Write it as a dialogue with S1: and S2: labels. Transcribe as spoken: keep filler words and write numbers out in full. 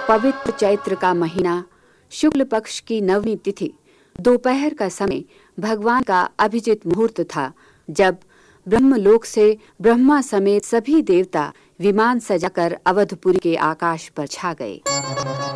S1: पवित्र चैत्र का महीना, शुक्ल पक्ष की नवमी तिथि, दोपहर का समय भगवान का अभिजित मुहूर्त था, जब ब्रह्मलोक से ब्रह्मा समेत सभी देवता विमान सजाकर अवधपुरी के आकाश पर छा गए।